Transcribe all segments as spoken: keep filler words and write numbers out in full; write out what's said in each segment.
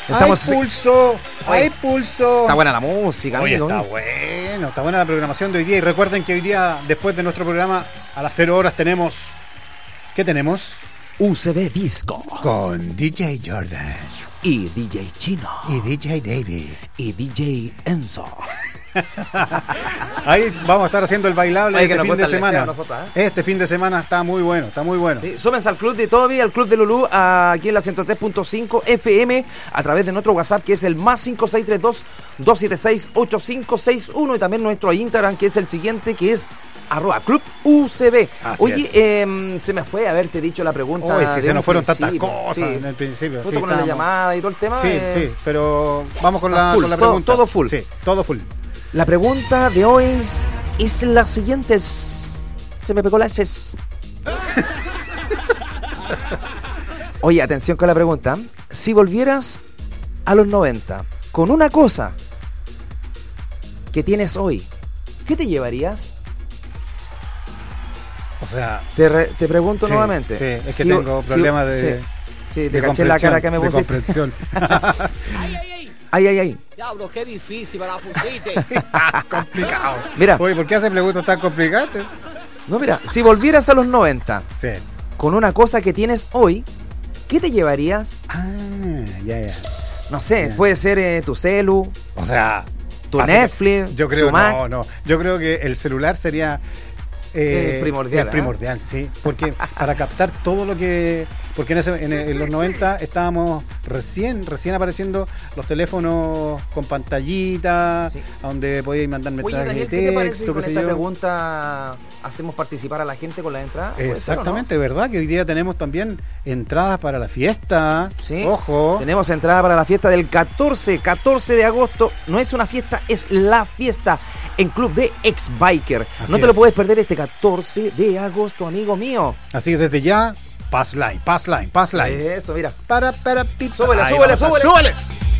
Estamos... Hay pulso, Oye, hay pulso. Está buena la música, Oye, amigo. está bueno, está buena la programación de hoy día. Y recuerden que hoy día, después de nuestro programa, a las cero horas tenemos... ¿Qué tenemos? U C B Disco. Con D J Jordan. Y D J Chino. Y D J David. Y D J Enzo. Ahí vamos a estar haciendo el bailable. Oye, este que fin nos de cuesta el semana. deseo a nosotros, ¿eh? Este fin de semana está muy bueno, está muy bueno. Sí, súmense al club de Toby, al club de Lulú, aquí en la ciento tres punto cinco F M, a través de nuestro WhatsApp, que es el más cinco seis tres dos, dos siete seis, ocho cinco seis uno, y también nuestro Instagram, que es el siguiente, que es arroba club U C B. Así Oye, eh, se me fue haberte dicho la pregunta. Oye, si de se un nos fueron tantas principio, cosas sí. en el principio. Justo Sí, con la estábamos- llamada y todo el tema. Sí, eh, sí, pero vamos con la, full, con la todo- pregunta. todo full. Sí, todo full. La pregunta de hoy es, es la siguiente. es- Se me pegó la S. Oye, atención con la pregunta. Si volvieras a los noventa con una cosa que tienes hoy, ¿qué te llevarías? O sea, Te, re- te pregunto sí, nuevamente. sí, es que Si- tengo si- problemas de, Sí, sí, de te caché la cara que me de pusiste. comprensión. ¡Ay, ay, ay! Ay, ay, ay. Diablo, qué difícil me la pusiste. Complicado. Mira. Oye, ¿por qué hacen preguntas tan complicadas? No, mira, si volvieras a los noventa Sí. con una cosa que tienes hoy, ¿qué te llevarías? Ah, ya, ya. No sé, Ya. puede ser eh, tu celu, O sea, tu pasa- Netflix, yo creo tu Mac. no, no. Yo creo que el celular sería eh, Eh, primordial, el ¿eh? primordial, sí, porque para captar todo lo que, porque en, ese, en, en los noventa estábamos recién, recién apareciendo los teléfonos con pantallita, Sí. donde podíais mandar Oye, mensajes Daniel, de ¿qué te parece si texto, con qué sé esta yo. pregunta hacemos participar a la gente con la entrada? ¿Puede ser o no? Exactamente, ¿verdad? Que hoy día tenemos también entradas para la fiesta. Sí. Ojo. Tenemos entrada para la fiesta del catorce, catorce de agosto. No es una fiesta, es la fiesta en Club de Ex Biker. Así No te lo es. puedes perder este catorce de agosto, amigo mío. Así que desde ya, pass line, pass line, pass line. Eso, mira. Para, para, pip. Súbele, Ahí súbele, vamos a- súbele.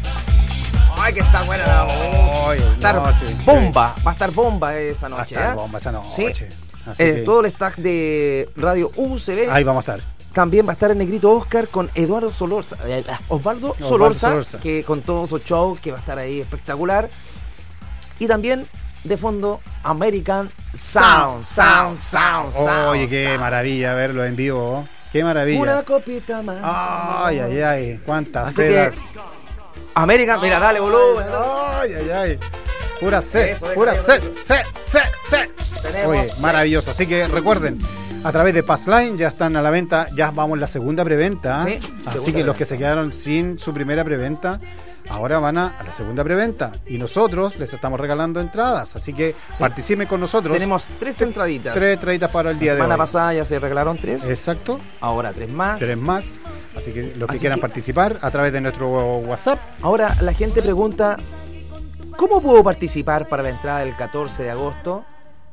Ay, que está buena la Oye, Va a estar no, sí, sí. bomba, va a estar bomba esa Va a noche. estar ¿eh? bomba esa noche. Sí. Así Eh, que Todo el staff de Radio U C B. ahí vamos a estar. También va a estar el Negrito Oscar con Eduardo Solorza, eh, Osvaldo Osvaldo Solorza, Solorza. que con todo su show, que va a estar ahí espectacular. Y también de fondo American Sound, Sound, Sound, Sound. Oye, qué Sound. maravilla verlo en vivo. Qué maravilla. Una copita más. Ay, ay, ay. Cuánta Así seda. que American, mira, dale volumen. Ay, ay, ay. Pura sed, Eso, deja pura que sed, lo- sed, sed, sed. Tenemos- Oye, maravilloso. Así que recuerden, a través de Passline ya están a la venta, ya vamos en la segunda preventa. Sí, Así segunda que los preventa. que se quedaron sin su primera preventa, ahora van a, a la segunda preventa. Y nosotros les estamos regalando entradas. Así que Sí. participen con nosotros. Tenemos tres entraditas. tres entraditas para el La día de semana hoy. pasada ya se regalaron tres. Exacto, Ahora tres más. tres más. Así que los que Así quieran que- participar a través de nuestro WhatsApp. Ahora la gente pregunta, ¿cómo puedo participar para la entrada del catorce de agosto?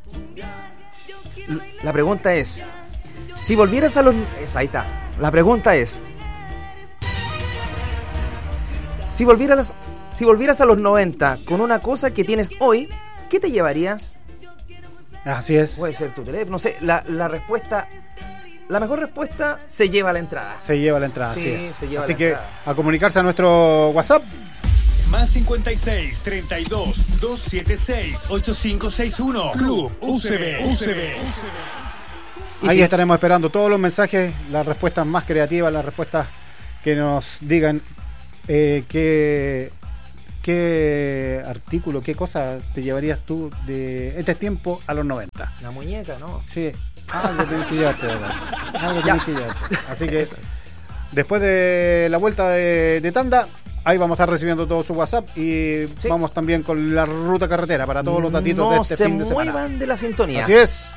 L- La pregunta es, si volvieras a los... es, ahí está. La pregunta es, si volvieras, si volvieras a los noventa con una cosa que tienes hoy, ¿qué te llevarías? Así es. Puede ser tu teléfono, no sé, la, la respuesta... La mejor respuesta se lleva la entrada. Se lleva la entrada, Sí, así es. se lleva Así la que entrada. a comunicarse a nuestro WhatsApp. Más cincuenta y seis, treinta y dos, doscientos setenta y seis, ochenta y cinco sesenta y uno. Club U C B. U C B. Y Ahí si- estaremos esperando todos los mensajes, las respuestas más creativas, las respuestas que nos digan eh, qué, qué artículo, qué cosa te llevarías tú de este tiempo a los noventa. La muñeca, ¿no? Sí, algo tienes que llevarte, ¿verdad? Algo Ya. tienes que llevarte. Así que después de la vuelta de, de tanda, ahí vamos a estar recibiendo todo su WhatsApp y Sí. vamos también con la ruta carretera para todos los datitos no de este se fin de semana. muevan de la sintonía. Así es.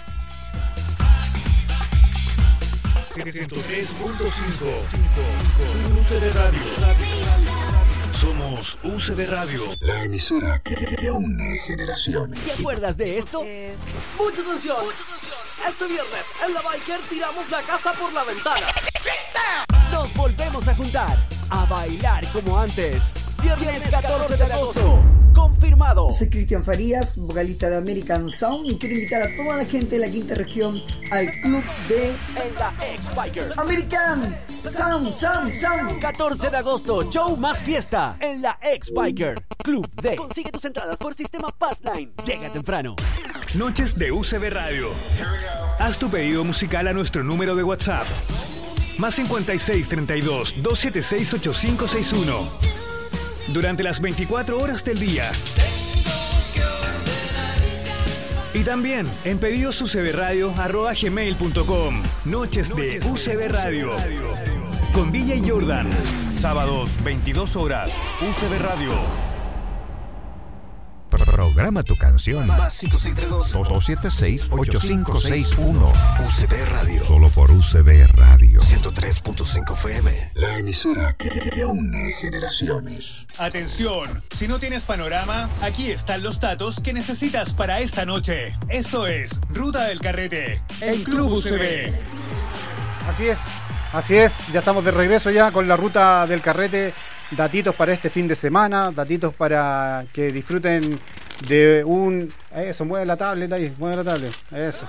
ciento tres punto cinco. U C B Radio. Somos U C B Radio. La emisora que une generaciones. ¿Te acuerdas de esto? Mucha atención, mucha atención. Este viernes en la Biker tiramos la casa por la ventana. Nos volvemos a juntar, a bailar como antes. Viernes catorce de agosto. confirmado. Soy Cristian Farías, vocalista de American Sound, y quiero invitar a toda la gente de la quinta región al club de En la X-Biker. American Sound, Sound, Sound. catorce de agosto, show más fiesta en la X-Biker Club D. Consigue tus entradas por sistema Passline. Llega temprano. Noches de U C B Radio. Haz tu pedido musical a nuestro número de WhatsApp. Más cincuenta y seis, treinta y dos, doscientos setenta y seis, ochenta y cinco sesenta y uno. Durante las veinticuatro horas del día. Y también en pedidos u c b radio arroba gmail punto com. Noches de U C B Radio. Con D J Jordan. Sábados, veintidós horas. U C B Radio. Programa tu canción. Más cinco seis tres dos, dos siete seis, ocho cinco seis uno. U C B Radio. Solo por U C B Radio. ciento tres punto cinco F M. La emisora que, que une generaciones. Atención, si no tienes panorama, aquí están los datos que necesitas para esta noche. Esto es Ruta del Carrete, el Club U C B. Así es, así es, ya estamos de regreso ya con la ruta del carrete. Datitos para este fin de semana, datitos para que disfruten de un... Eso, mueve la tablet ahí, mueve la tablet, eso.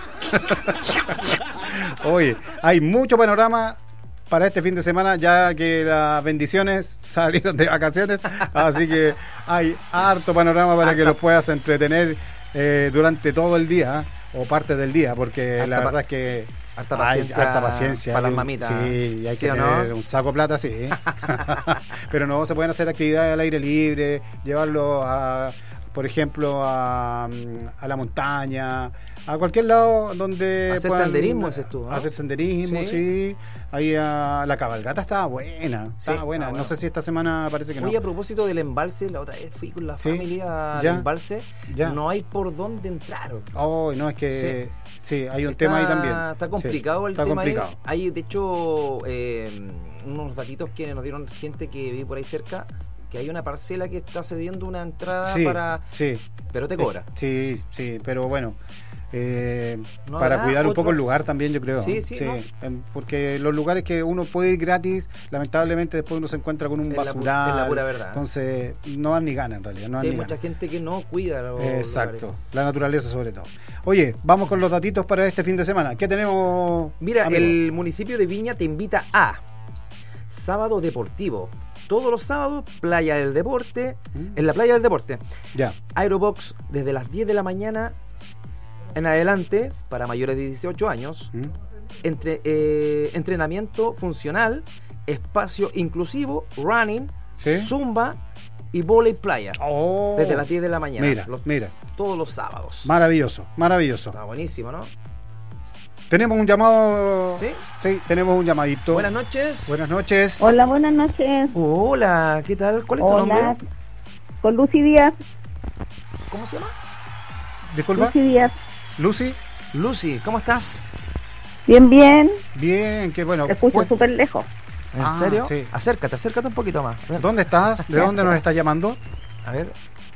Oye, hay mucho panorama para este fin de semana, ya que las bendiciones salieron de vacaciones, así que hay harto panorama para que los puedas entretener eh, durante todo el día, o parte del día, porque Harta la pa- verdad es que Harta hay paciencia, harta paciencia para las hay un- mamitas. Sí, y hay ¿Sí que o tener no? un saco de plata, sí. Pero no, se pueden hacer actividades al aire libre, llevarlo a, por ejemplo, a, a la montaña, a cualquier lado donde Hacer puedan senderismo, dices tú, ¿no? hacer senderismo, Sí. sí. Ahí a la cabalgata estaba buena, estaba Sí, buena. está No bueno. sé si esta semana parece que no. Oye, a propósito del embalse, la otra vez fui con la Sí, familia al ya, embalse. ya. No hay por dónde entrar. Oh, no, es que sí, hay un Está- tema ahí también. Está complicado Sí, el está tema complicado. ahí. Hay, de hecho, eh, unos datitos que nos dieron gente que vive por ahí cerca, que hay una parcela que está cediendo una entrada Sí, para... sí. Pero te cobra. Eh, Sí, sí, pero bueno, eh, ¿No para habrá cuidar un poco el otros? lugar también, yo creo. Sí, sí, no. em, porque los lugares que uno puede ir gratis, lamentablemente después uno se encuentra con un Es la pu- basural. es la pura verdad. Entonces, no dan ni gana en realidad. No dan Sí, hay ni mucha gana. gente que no cuida los Exacto, lugares. la naturaleza sobre todo. Oye, vamos con los datitos para este fin de semana. ¿Qué tenemos? Mira, amigo? el municipio de Viña te invita a Sábado Deportivo. Todos los sábados, Playa del Deporte, ¿Mm? en la Playa del Deporte. Ya. Aerobox desde las diez de la mañana en adelante para mayores de dieciocho años. ¿Mm? Entre, eh, entrenamiento funcional, espacio inclusivo, running, ¿Sí? zumba y volei playa. Oh, Desde las diez de la mañana. Mira, Los- mira. Todos los sábados. Maravilloso, maravilloso. Está buenísimo, ¿no? Tenemos un llamado. ¿Sí? Sí, tenemos un llamadito. Buenas noches. Buenas noches. Hola, buenas noches. Hola, ¿qué tal? ¿Cuál es tu Hola, nombre? con Lucy Díaz. ¿Cómo se llama? Disculpa. Lucy Díaz. Lucy. Lucy, ¿cómo estás? Bien, bien. Bien, qué bueno. Te escucho Cuen- súper lejos. ¿En Ah, serio? sí. Acércate, acércate un poquito más. Ven. ¿Dónde estás? ¿De dónde nos estás llamando? A ver.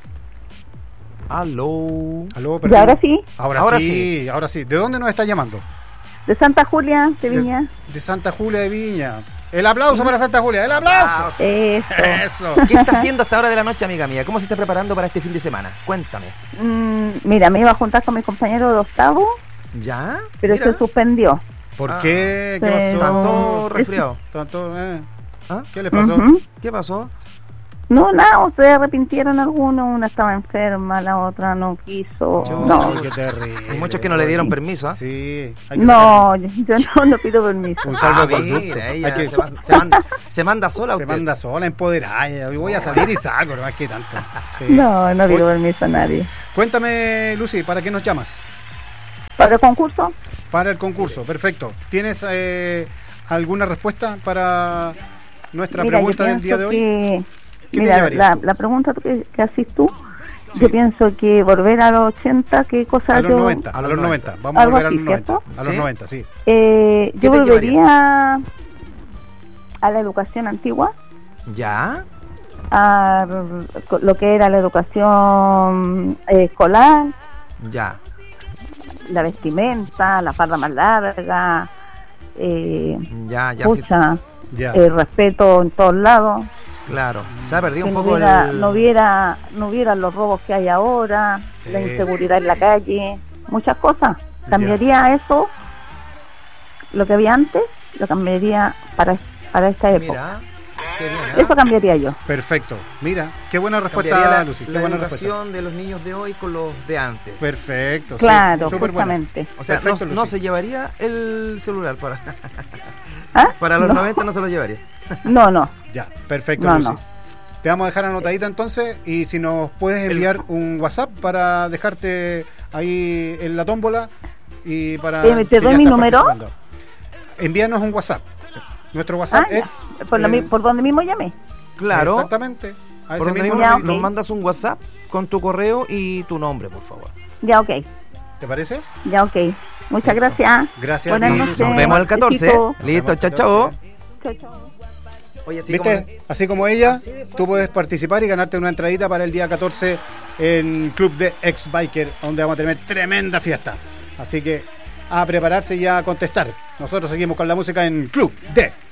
Aló. Aló, ¿Y perdón. ahora sí? Ahora, Ahora sí, ahora sí. ¿De dónde nos está llamando? De Santa Julia, de Viña. De, de Santa Julia de Viña. El aplauso para Santa Julia, el aplauso. Eso. Eso. ¿Qué está haciendo hasta ahora de la noche, amiga mía? ¿Cómo se está preparando para este fin de semana? Cuéntame. Mm, mira, me iba a juntar con mi compañero de octavo, ¿Ya? pero Mira. se suspendió. ¿Por Ah, qué? ¿Qué sí. pasó? Están todos resfriados. Tanto, eh. ¿Ah? ¿Qué le pasó? Ujú. ¿Qué pasó? No, nada, se arrepintieron algunos, una estaba enferma, la otra no quiso. Chuy, No, qué terrible. Hay muchos que no le dieron permiso, ¿ah? Sí. Hay que no, yo yo no, no pido permiso. sacar un Ah, salvoconducto. mira, Hay ella que- se, va- se manda, se manda sola se usted. manda sola, empoderada. Yo voy a salir y saco, no más que tanto. Sí. No, no pido Oye, permiso a nadie. Cuéntame, Lucy, ¿para qué nos llamas? ¿Para el concurso? Para el concurso, perfecto. ¿Tienes eh, alguna respuesta para nuestra Mira, pregunta yo del día de pienso hoy? que- ¿Qué te mira, llevarías la, tú? la pregunta que, que haces tú, Sí. yo pienso que volver a los ochenta, ¿qué cosa A los yo...? noventa, a los noventa. Vamos a Algo volver a así, los noventa. ¿cierto? A los ¿Sí? noventa, sí. Eh, ¿Qué yo te volvería a la educación antigua, ¿Ya? a lo que era la educación eh, escolar, Ya. la vestimenta, la farda más larga, eh, Ya, ya. sí. pucha, Ya. el respeto en todos lados. Claro, se ha perdido Que un no poco hubiera, el... no hubiera, no hubiera los robos que hay ahora, Sí. la inseguridad en la calle, muchas cosas. Cambiaría eso, lo que había antes, lo cambiaría para, para esta época. Mira, qué bien, ¿eh? Eso cambiaría yo. Perfecto. Mira, qué buena respuesta, Cambiaría la, Lucy. Qué la buena educación respuesta. de los niños de hoy con los de antes. Perfecto. Claro, sí, súper buena. justamente. O sea, Perfecto, no, no Lucy. se llevaría el celular para, ¿Ah? para los No. noventa, no se lo llevaría. No, no. Ya, perfecto, No, Lucy. no. Te vamos a dejar anotadita entonces y si nos puedes enviar un WhatsApp para dejarte ahí en la tómbola y para... ¿Te- te que doy ya mi estás número? participando. Envíanos un WhatsApp. Nuestro WhatsApp Ah, ya. es... por, lo eh, mi- por donde mismo llamé. Claro, Exactamente. A por ese donde mismo mismo Ya, nos, número. ok. nos mandas un WhatsApp con tu correo y tu nombre, por favor. Ya, ok. ¿Te parece? Ya, ok. Muchas gracias. Gracias. Buenas a ti, noches. Lucy. Nos vemos el catorce. Besitos. Listo, Nos chao, vemos el chao. catorce. Chao, chao. Oye, así ¿Viste? como- Así como ella, Así de fácil. tú puedes participar y ganarte una entradita para el día catorce en Club de Ex-Biker, donde vamos a tener tremenda fiesta. Así que a prepararse y a contestar. Nosotros seguimos con la música en Club de